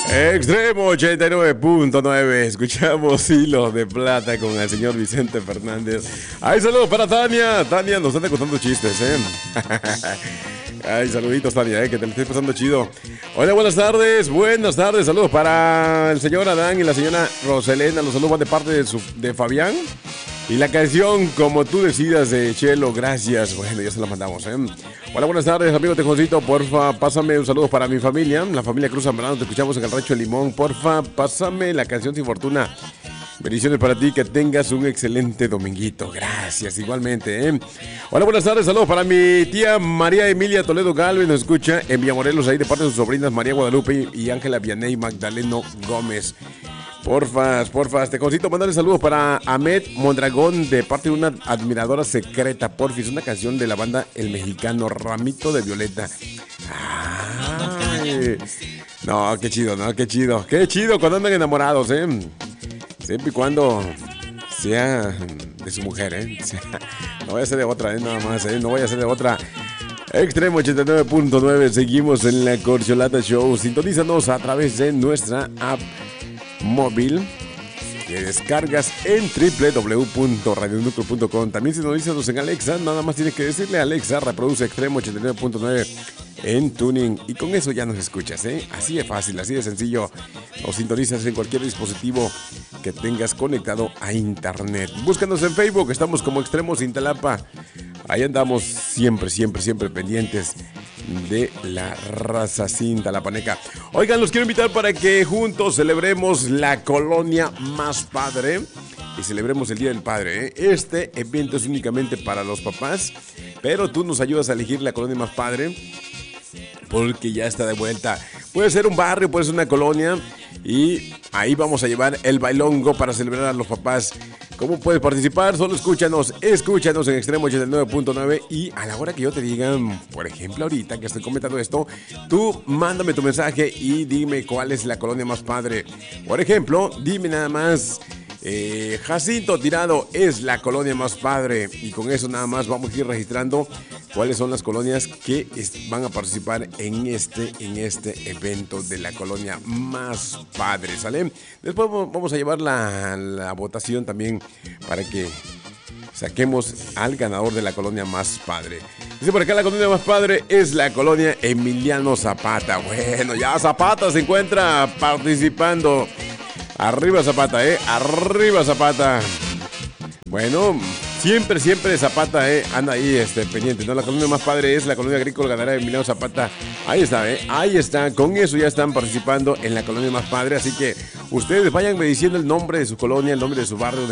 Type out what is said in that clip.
Extremo 89.9. Escuchamos Hilos de Plata con el señor Vicente Fernández. Ay, saludos para Tania. Tania nos anda contando chistes, Ay, saluditos, Tania, que te lo estés pasando chido. Hola, buenas tardes. Buenas tardes. Saludos para el señor Adán y la señora Roselena. Los saludos van de parte de Fabián. Y la canción Como tú decidas de Chelo, gracias. Bueno, ya se la mandamos, Hola, buenas tardes, amigo Tejoncito. Porfa, pásame un saludo para mi familia. La familia Cruz Zambrano, te escuchamos en el Rancho de Limón. Porfa, pásame la canción Sin Fortuna. Bendiciones para ti, que tengas un excelente dominguito. Gracias, igualmente, Hola, buenas tardes, saludos para mi tía María Emilia Toledo Galvez, nos escucha en Villamorelos, ahí de parte de sus sobrinas María Guadalupe y Ángela Vianey Magdaleno Gómez. Porfas, Tejoncito, mandarle saludos para Ahmed Mondragón de parte de una admiradora secreta, porfis, una canción de la banda El Mexicano, Ramito de Violeta. Ay, no, qué chido, qué chido cuando andan enamorados, siempre y cuando sea de su mujer, no vaya a ser de otra, nada más, no vaya a ser de otra. Extremo 89.9, seguimos en la Corcholata Show, sintonízanos a través de nuestra app móvil que descargas en www.radionucleo.com. También sintonízanos en Alexa, nada más tienes que decirle a Alexa, reproduce Extremo 89.9 en Tuning y con eso ya nos escuchas, Así de fácil, así de sencillo. Nos sintonizas en cualquier dispositivo que tengas conectado a internet. Búscanos en Facebook, estamos como Extremos Cintalapa. Ahí andamos siempre pendientes de la raza cintalapaneca. Oigan, los quiero invitar para que juntos celebremos la colonia más padre y celebremos el Día del Padre, Este evento es únicamente para los papás, pero tú nos ayudas a elegir la colonia más padre porque ya está de vuelta. Puede ser un barrio, puede ser una colonia y ahí vamos a llevar el bailongo para celebrar a los papás. ¿Cómo puedes participar? Solo escúchanos en Extremo 89.9 y a la hora que yo te diga, por ejemplo, ahorita que estoy comentando esto, tú mándame tu mensaje y dime cuál es la colonia más padre. Por ejemplo, dime nada más, Jacinto Tirado es la colonia más padre y con eso nada más vamos a ir registrando cuáles son las colonias que van a participar en este evento de la colonia más padre, ¿sale? Después vamos a llevar la votación también para que saquemos al ganador de la colonia más padre. Dice por acá, la colonia más padre es la colonia Emiliano Zapata. Bueno, ya Zapata se encuentra participando. Arriba Zapata, arriba Zapata. Bueno, siempre Zapata, anda ahí pendiente, ¿no? La colonia más padre es la colonia agrícola ganadera de Emiliano Zapata. Ahí está, ahí está. Con eso ya están participando en la colonia más padre. Así que ustedes vayan diciendo el nombre de su colonia, el nombre de su barrio,